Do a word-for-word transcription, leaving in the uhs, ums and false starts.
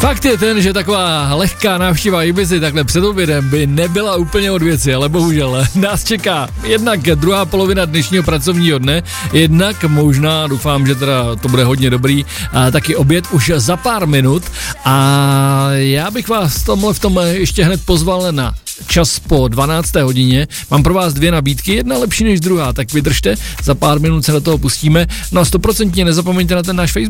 Fakt je ten, že taková lehká návštěva Ibizy takhle před obědem by nebyla úplně od věci, ale bohužel nás čeká jednak druhá polovina dnešního pracovního dne, jednak možná, doufám, že teda to bude hodně dobrý, a taky oběd už za pár minut a já bych vás tomhle v tom ještě hned pozval na čas po dvanácté hodině. Mám pro vás dvě nabídky, jedna lepší než druhá, tak vydržte, za pár minut se do toho pustíme. No a stoprocentně nezapomeňte na ten náš Facebook.